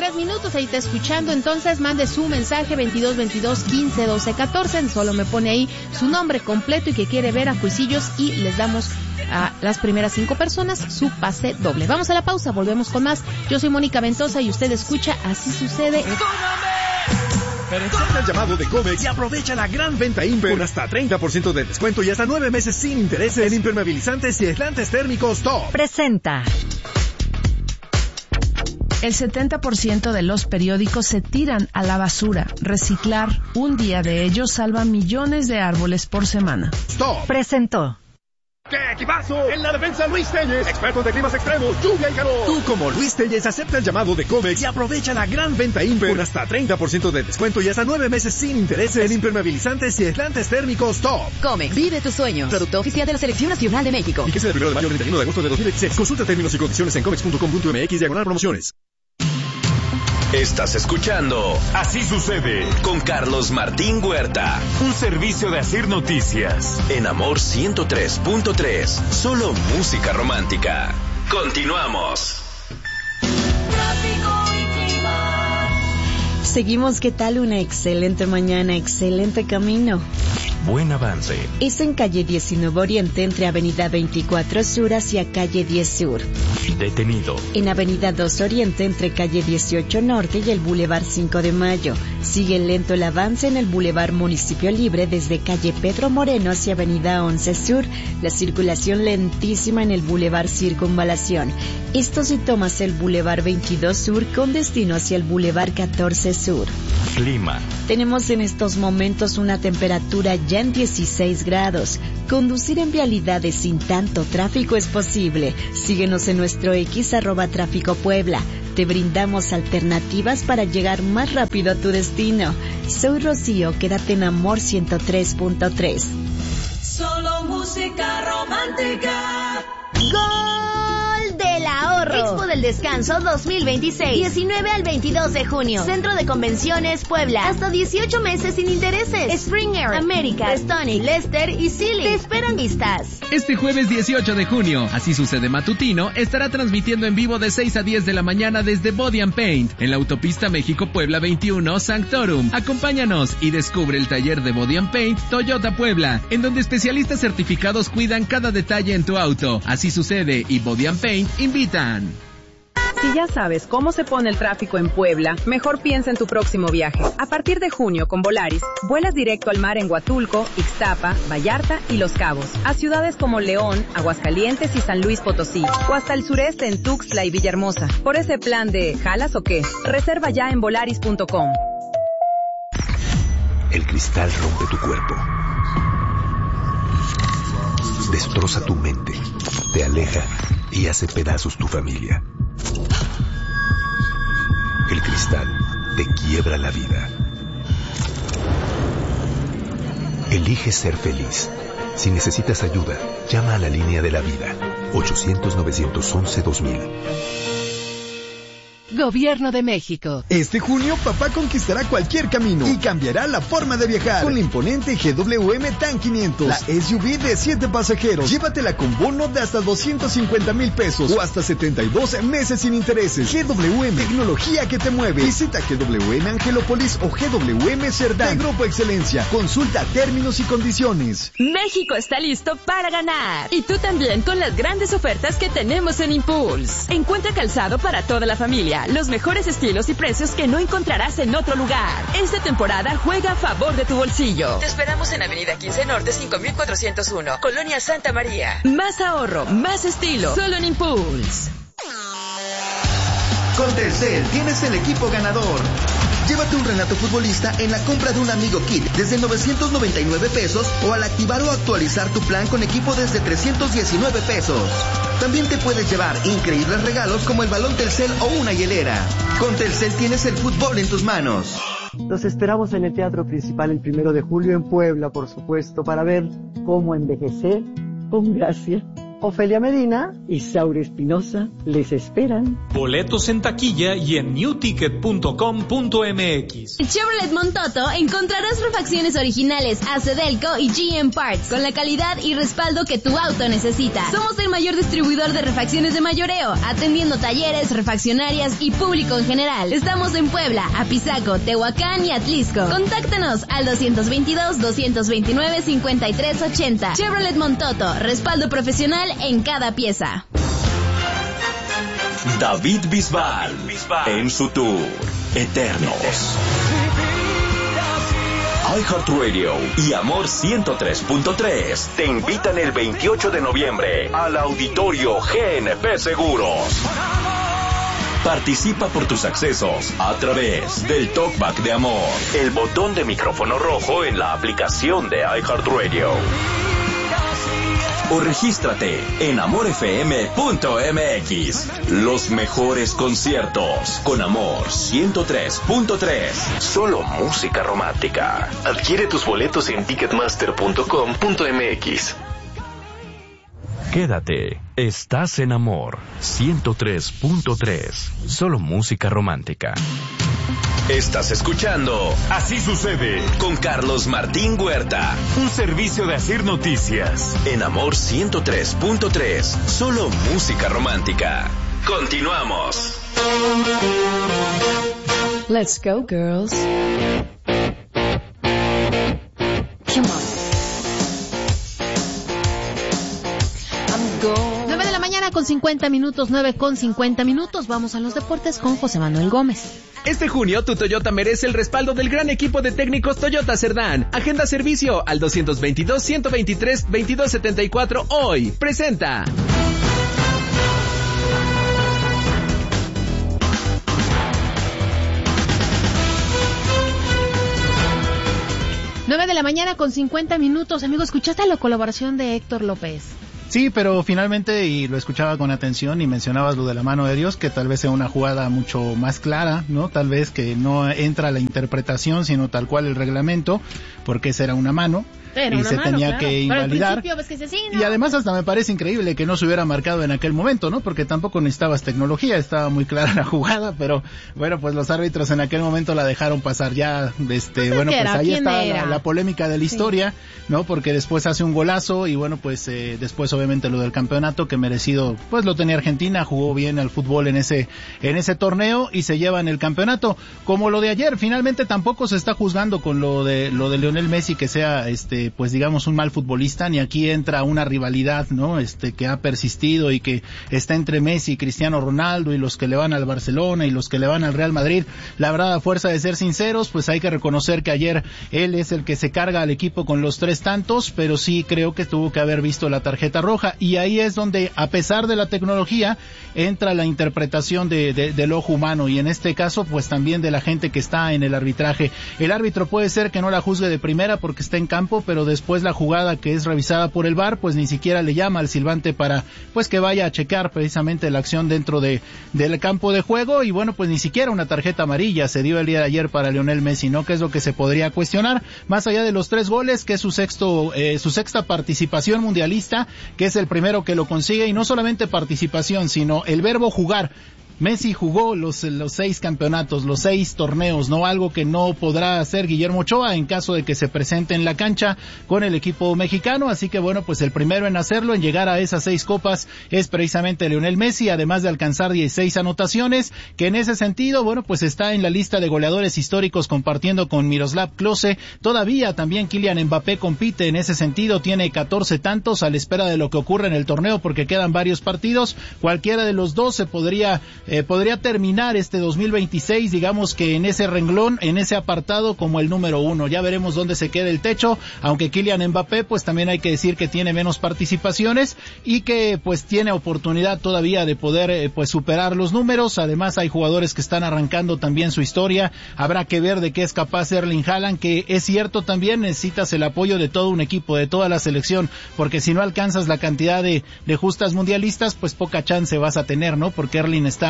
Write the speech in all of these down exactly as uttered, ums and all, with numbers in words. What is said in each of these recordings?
tres minutos, ahí está escuchando. Entonces mande su mensaje veintidós veintidós quince doce catorce. Solo me pone ahí su nombre completo y que quiere ver a Juicillos y les damos a las primeras cinco personas su pase doble. Vamos a la pausa, volvemos con más. Yo soy Mónica Ventosa y usted escucha Así Sucede. Excepta el llamado de Comex y aprovecha la gran venta Imper con hasta treinta por ciento de descuento y hasta nueve meses sin intereses en impermeabilizantes y aislantes térmicos Top. Presenta. El setenta por ciento de los periódicos se tiran a la basura. Reciclar un día de ellos salva millones de árboles por semana. Stop. Presentó. ¡Qué equipazo! En la defensa Luis Telles, experto de climas extremos, lluvia y calor. Tú como Luis Telles acepta el llamado de Comex y aprovecha la gran venta Imper con hasta treinta por ciento de descuento y hasta nueve meses sin intereses en impermeabilizantes y aislantes térmicos Top. Comex, vive tus sueños. Producto oficial de la Selección Nacional de México. Fíjese del primero de mayo al treinta y uno de agosto de dos mil veintiséis. Consulta términos y condiciones en comex punto com punto m x diagonal promociones. Estás escuchando Así Sucede con Carlos Martín Huerta. Un servicio de Asir Noticias en Amor ciento tres punto tres. Solo música romántica. Continuamos. Seguimos, ¿qué tal? Una excelente mañana, excelente camino. Buen avance. Es en calle diecinueve Oriente entre avenida veinticuatro Sur hacia calle diez Sur. Detenido. En avenida dos Oriente entre calle dieciocho Norte y el Boulevard cinco de Mayo. Sigue lento el avance en el Boulevard Municipio Libre desde calle Pedro Moreno hacia avenida once Sur. La circulación lentísima en el Boulevard Circunvalación. Esto si tomas el Boulevard veintidós Sur con destino hacia el Boulevard catorce Sur. Clima. Tenemos en estos momentos una temperatura ya en dieciséis grados. Conducir en vialidades sin tanto tráfico es posible. Síguenos en nuestro X arroba Tráfico Puebla. Te brindamos alternativas para llegar más rápido a tu destino. Soy Rocío, quédate en Amor ciento tres punto tres. Solo música romántica. ¡Gol del ahorro! Expo del Descanso dos mil veintiséis, diecinueve al veintidós de junio. Centro de Convenciones Puebla. Hasta dieciocho meses sin intereses. Springer, América, Stonic, Lester y Silly. Te esperan vistas. Este jueves dieciocho de junio, Así Sucede Matutino, estará transmitiendo en vivo de seis a diez de la mañana desde Body and Paint, en la autopista México-Puebla veintiuno, Sanctorum. Acompáñanos y descubre el taller de Body and Paint Toyota Puebla, en donde especialistas certificados cuidan cada detalle en tu auto. Así Sucede y Body and Paint invitan. Si ya sabes cómo se pone el tráfico en Puebla, mejor piensa en tu próximo viaje. A partir de junio, con Volaris, vuelas directo al mar en Huatulco, Ixtapa, Vallarta y Los Cabos, a ciudades como León, Aguascalientes y San Luis Potosí, o hasta el sureste en Tuxtla y Villahermosa. Por ese plan de ¿jalas o qué? Reserva ya en volaris punto com. El cristal rompe tu cuerpo. Destroza tu mente, te aleja y hace pedazos tu familia. El cristal te quiebra la vida. Elige ser feliz. Si necesitas ayuda, llama a la línea de la vida. ochocientos, novecientos once, dos mil. Gobierno de México. Este junio, papá conquistará cualquier camino y cambiará la forma de viajar con la imponente G W M TAN quinientos, la S U V de siete pasajeros. Llévatela con bono de hasta doscientos cincuenta mil pesos o hasta setenta y dos meses sin intereses. G W M, tecnología que te mueve. Visita G W M Angelópolis o G W M Cerdán. Grupo Excelencia. Consulta términos y condiciones. México está listo para ganar. Y tú también con las grandes ofertas que tenemos en Impulse. Encuentra calzado para toda la familia. Los mejores estilos y precios que no encontrarás en otro lugar. Esta temporada juega a favor de tu bolsillo. Te esperamos en Avenida quince Norte cinco mil cuatrocientos uno, Colonia Santa María. Más ahorro, más estilo, solo en Impulse. Con Telcel tienes el equipo ganador. Llévate un Renato Futbolista en la compra de un Amigo Kit desde novecientos noventa y nueve pesos o al activar o actualizar tu plan con equipo desde trescientos diecinueve pesos. También te puedes llevar increíbles regalos como el balón Telcel o una hielera. Con Telcel tienes el fútbol en tus manos. Los esperamos en el Teatro Principal el primero de julio en Puebla, por supuesto, para ver cómo envejecer con gracia. Ofelia Medina y Saura Espinosa les esperan. Boletos en taquilla y en new ticket punto com punto m x. En Chevrolet Montoto encontrarás refacciones originales A C Delco y G M Parts con la calidad y respaldo que tu auto necesita. Somos el mayor distribuidor de refacciones de mayoreo, atendiendo talleres, refaccionarias y público en general. Estamos en Puebla, Apizaco, Tehuacán y Atlisco. Contáctanos al dos veintidós, doscientos veintinueve, cincuenta y tres ochenta. Chevrolet Montoto, respaldo profesional en cada pieza. David Bisbal, en su tour Eternos. iHeartRadio y Amor ciento tres punto tres te invitan el veintiocho de noviembre al Auditorio G N P Seguros. Participa por tus accesos a través del Talkback de Amor, el botón de micrófono rojo en la aplicación de iHeartRadio. O regístrate en amor f m punto m x. Los mejores conciertos con Amor ciento tres punto tres. Solo música romántica. Adquiere tus boletos en ticketmaster punto com punto m x. Quédate. Estás en Amor ciento tres punto tres. Solo música romántica. Estás escuchando Así Sucede con Carlos Martín Huerta, un servicio de Asir Noticias en Amor ciento tres punto tres, solo música romántica. Continuamos. Let's go, girls. Come on. nueve de la mañana con cincuenta minutos, nueve con cincuenta minutos. Vamos a los deportes con José Manuel Gómez. Este junio, tu Toyota merece el respaldo del gran equipo de técnicos Toyota Cerdán. Agenda servicio al dos veintidós, ciento veintitrés, veintidós setenta y cuatro hoy. Presenta. nueve de la mañana con cincuenta minutos. Amigo, ¿escuchaste la colaboración de Héctor López? Sí, pero finalmente, y lo escuchaba con atención y mencionabas lo de la mano de Dios, que tal vez sea una jugada mucho más clara, ¿no? Tal vez que no entra la interpretación, sino tal cual el reglamento, porque esa era una mano. Era y una se mano, tenía claro. que invalidar. Ves que sí, ¿no? Y además hasta me parece increíble que no se hubiera marcado en aquel momento, ¿no? Porque tampoco necesitabas tecnología, estaba muy clara la jugada, pero bueno, pues los árbitros en aquel momento la dejaron pasar ya, este, Entonces, bueno, pues era? ahí ¿Quién está era? la, la polémica de la historia, sí. ¿No? Porque después hace un golazo y bueno, pues eh, después obviamente lo del campeonato que merecido, pues lo tenía Argentina, jugó bien al fútbol en ese en ese torneo y se llevan el campeonato. Como lo de ayer, finalmente tampoco se está juzgando con lo de lo de Lionel Messi que sea este, pues digamos un mal futbolista, ni aquí entra una rivalidad, ¿no? Este que ha persistido y que está entre Messi y Cristiano Ronaldo y los que le van al Barcelona y los que le van al Real Madrid. La verdad, a fuerza de ser sinceros, pues hay que reconocer que ayer él es el que se carga al equipo con los tres tantos, pero sí creo que tuvo que haber visto la tarjeta roja y ahí es donde, a pesar de la tecnología, entra la interpretación de, de, del ojo humano y en este caso, pues también de la gente que está en el arbitraje. El árbitro puede ser que no la juzgue de primera porque está en campo, pero después la jugada que es revisada por el V A R, pues ni siquiera le llama al silbante para pues que vaya a checar precisamente la acción dentro de del campo de juego y bueno, pues ni siquiera una tarjeta amarilla se dio el día de ayer para Lionel Messi, ¿no? Que es lo que se podría cuestionar, más allá de los tres goles, que es su sexto, eh, su sexta participación mundialista, que es el primero que lo consigue y no solamente participación, sino el verbo jugar. Messi jugó los, los seis campeonatos, los seis torneos, ¿no? Algo que no podrá hacer Guillermo Ochoa en caso de que se presente en la cancha con el equipo mexicano. Así que bueno, pues el primero en hacerlo, en llegar a esas seis copas, es precisamente Lionel Messi, además de alcanzar dieciséis anotaciones, que en ese sentido, bueno, pues está en la lista de goleadores históricos compartiendo con Miroslav Klose. Todavía también Kylian Mbappé compite en ese sentido, tiene catorce tantos a la espera de lo que ocurre en el torneo porque quedan varios partidos. Cualquiera de los dos se podría Eh, podría terminar este dos mil veintiséis, digamos que en ese renglón, en ese apartado como el número uno. Ya veremos dónde se queda el techo, aunque Kylian Mbappé pues también hay que decir que tiene menos participaciones y que pues tiene oportunidad todavía de poder eh, pues superar los números. Además hay jugadores que están arrancando también su historia. Habrá que ver de qué es capaz Erling Haaland, que es cierto también necesitas el apoyo de todo un equipo, de toda la selección, porque si no alcanzas la cantidad de, de justas mundialistas, pues poca chance vas a tener, ¿no? Porque Erling está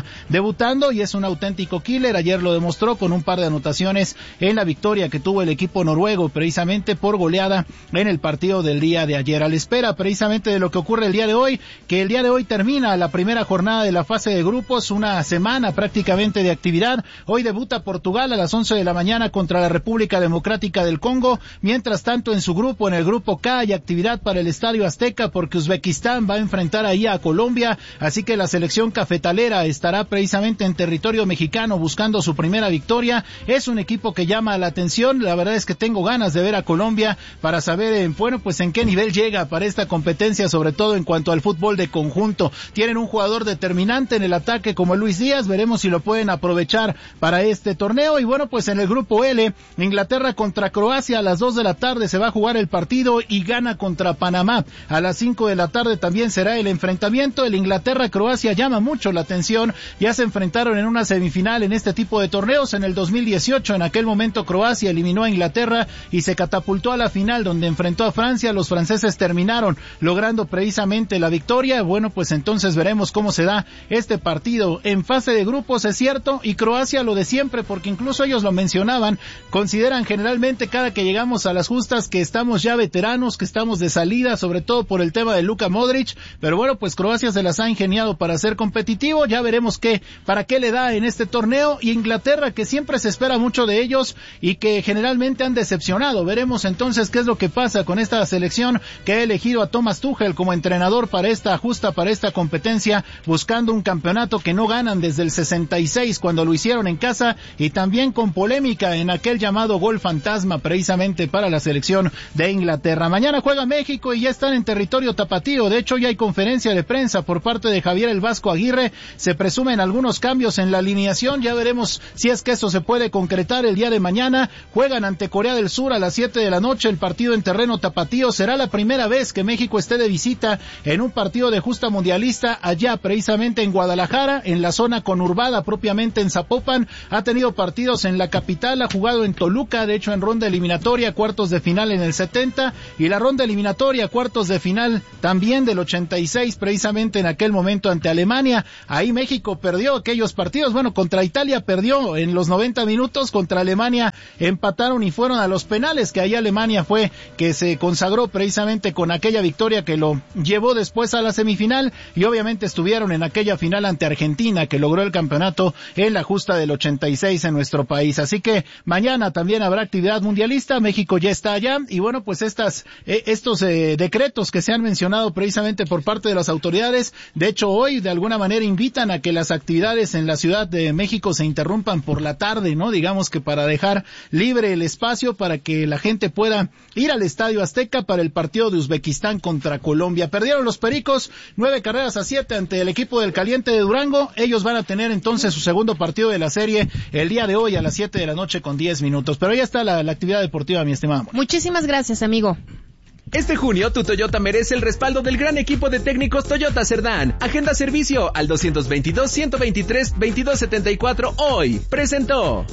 está debutando y es un auténtico killer. Ayer lo demostró con un par de anotaciones en la victoria que tuvo el equipo noruego, precisamente por goleada en el partido del día de ayer. A la espera precisamente de lo que ocurre el día de hoy, que el día de hoy termina la primera jornada de la fase de grupos, una semana prácticamente de actividad. Hoy debuta Portugal a las once de la mañana contra la República Democrática del Congo. Mientras tanto, en su grupo, en el grupo K, hay actividad para el Estadio Azteca porque Uzbekistán va a enfrentar ahí a Colombia, así que la selección cafetalera estará precisamente en territorio mexicano buscando su primera victoria. Es un equipo que llama la atención, la verdad es que tengo ganas de ver a Colombia para saber, en, bueno, pues en qué nivel llega para esta competencia, sobre todo en cuanto al fútbol de conjunto. Tienen un jugador determinante en el ataque como Luis Díaz, veremos si lo pueden aprovechar para este torneo. Y bueno, pues en el grupo L, Inglaterra contra Croacia a las dos de la tarde se va a jugar el partido y Ghana contra Panamá. A las cinco de la tarde también será el enfrentamiento. El Inglaterra-Croacia llama mucho la atención, ya se enfrentaron en una semifinal en este tipo de torneos en el dos mil dieciocho, en aquel momento Croacia eliminó a Inglaterra y se catapultó a la final donde enfrentó a Francia. Los franceses terminaron logrando precisamente la victoria. Bueno, pues entonces veremos cómo se da este partido en fase de grupos, es cierto, y Croacia lo de siempre, porque incluso ellos lo mencionaban, consideran generalmente cada que llegamos a las justas que estamos ya veteranos, que estamos de salida, sobre todo por el tema de Luka Modric, pero bueno, pues Croacia se las ha ingeniado para ser competitivo. Ya veremos qué, para qué le da en este torneo. Y Inglaterra, que siempre se espera mucho de ellos y que generalmente han decepcionado. Veremos entonces qué es lo que pasa con esta selección que ha elegido a Thomas Tuchel como entrenador para esta justa, para esta competencia, buscando un campeonato que no ganan desde el sesenta y seis cuando lo hicieron en casa, y también con polémica en aquel llamado gol fantasma precisamente para la selección de Inglaterra. Mañana juega México y ya están en territorio tapatío. De hecho, ya hay conferencia de prensa por parte de Javier el Vasco Aguirre. Se presumen algunos cambios en la alineación. Ya veremos si es que eso se puede concretar el día de mañana. Juegan ante Corea del Sur a las siete de la noche el partido en terreno tapatío. Será la primera vez que México esté de visita en un partido de justa mundialista allá precisamente en Guadalajara, en la zona conurbada propiamente en Zapopan. Ha tenido partidos en la capital, ha jugado en Toluca, de hecho en ronda eliminatoria, cuartos de final en el setenta, y la ronda eliminatoria, cuartos de final también del ochenta y seis, precisamente en aquel momento ante Alemania. Ahí México perdió aquellos partidos, bueno, contra Italia perdió en los noventa minutos, contra Alemania empataron y fueron a los penales, que ahí Alemania fue que se consagró precisamente con aquella victoria que lo llevó después a la semifinal, y obviamente estuvieron en aquella final ante Argentina, que logró el campeonato en la justa del ochenta y seis en nuestro país. Así que mañana también habrá actividad mundialista, México ya está allá, y bueno, pues estas eh, estos eh, decretos que se han mencionado precisamente por parte de las autoridades, de hecho hoy de alguna manera invitan a que las actividades en la Ciudad de México se interrumpan por la tarde, ¿no? Digamos que para dejar libre el espacio para que la gente pueda ir al Estadio Azteca para el partido de Uzbekistán contra Colombia. Perdieron los Pericos nueve carreras a siete ante el equipo del Caliente de Durango. Ellos van a tener entonces su segundo partido de la serie el día de hoy a las siete de la noche con diez minutos. Pero ya está la, la actividad deportiva, mi estimado. Muchísimas gracias, amigo. Este junio, tu Toyota merece el respaldo del gran equipo de técnicos Toyota Cerdán. Agenda servicio al dos dos dos, uno dos tres, veintidós setenta y cuatro hoy. Presentó.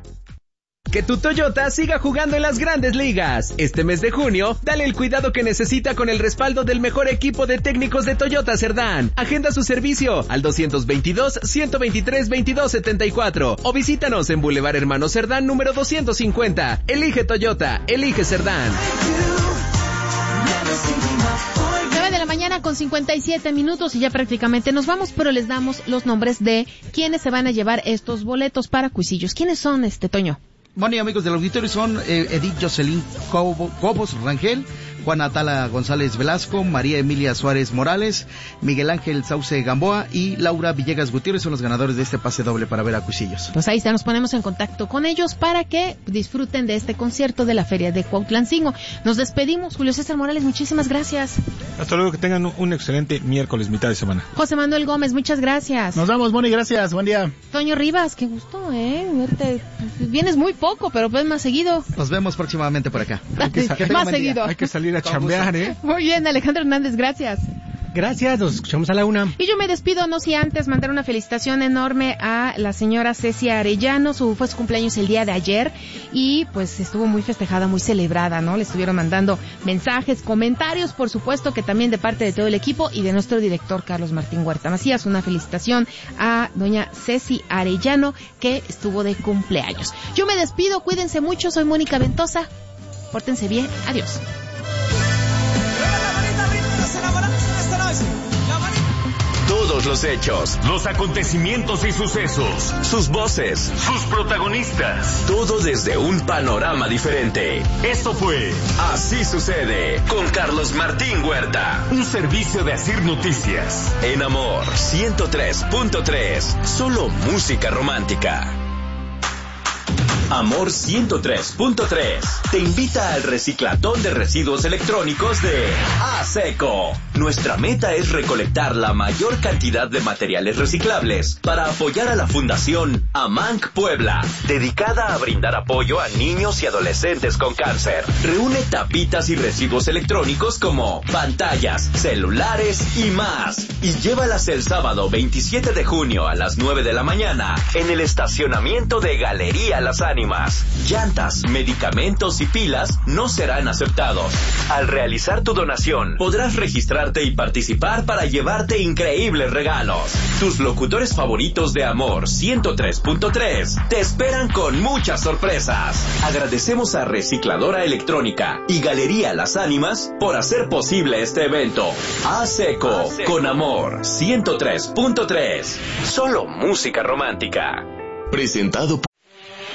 Que tu Toyota siga jugando en las grandes ligas. Este mes de junio, dale el cuidado que necesita con el respaldo del mejor equipo de técnicos de Toyota Cerdán. Agenda su servicio al dos dos dos, uno dos tres, veintidós setenta y cuatro o visítanos en Boulevard Hermano Cerdán número doscientos cincuenta. Elige Toyota, elige Cerdán. nueve de la mañana con cincuenta y siete minutos y ya prácticamente nos vamos, pero les damos los nombres de quienes se van a llevar estos boletos para Cuisillos. ¿Quiénes son, este Toño? Bueno, y amigos del auditorio, son eh, Edith Jocelyn Cobo, Cobos Rangel, Juana Atala González Velasco, María Emilia Suárez Morales, Miguel Ángel Sauce Gamboa y Laura Villegas Gutiérrez son los ganadores de este pase doble para ver a Cuisillos. Pues ahí está, nos ponemos en contacto con ellos para que disfruten de este concierto de la Feria de Cuautlancingo. Nos despedimos, Julio César Morales, muchísimas gracias. Hasta luego, que tengan un excelente miércoles, mitad de semana. José Manuel Gómez, muchas gracias. Nos vamos, Moni, gracias, buen día. Toño Rivas, qué gusto, eh, verte. Vienes muy poco, pero pues más seguido. Nos vemos próximamente por acá. Hay que, más seguido. Hay que salir a chambear, ¿eh? Muy bien, Alejandro Hernández, gracias. Gracias, nos escuchamos a la una. Y yo me despido, no si antes mandar una felicitación enorme a la señora Ceci Arellano. Su, fue su cumpleaños el día de ayer y pues estuvo muy festejada, muy celebrada, ¿no? Le estuvieron mandando mensajes, comentarios, por supuesto que también de parte de todo el equipo y de nuestro director Carlos Martín Huerta Macías. Una felicitación a doña Ceci Arellano, que estuvo de cumpleaños. Yo me despido, cuídense mucho, soy Mónica Ventosa. Pórtense bien, adiós. Todos los hechos, los acontecimientos y sucesos, sus voces, sus protagonistas, todo desde un panorama diferente. Esto fue Así Sucede con Carlos Martín Huerta, un servicio de Asir Noticias. En Amor ciento tres punto tres, solo música romántica. Amor ciento tres punto tres te invita al reciclatón de residuos electrónicos de ASECO. Nuestra meta es recolectar la mayor cantidad de materiales reciclables para apoyar a la Fundación AMANC Puebla, dedicada a brindar apoyo a niños y adolescentes con cáncer. Reúne tapitas y residuos electrónicos como pantallas, celulares y más, y llévalas el sábado veintisiete de junio a las nueve de la mañana en el estacionamiento de Galería Las Ánimas. Llantas, medicamentos y pilas no serán aceptados. Al realizar tu donación, podrás registrarte y participar para llevarte increíbles regalos. Tus locutores favoritos de Amor ciento tres punto tres te esperan con muchas sorpresas. Agradecemos a Recicladora Electrónica y Galería Las Ánimas por hacer posible este evento. ASECO, con Amor ciento tres punto tres. Solo música romántica. Presentado por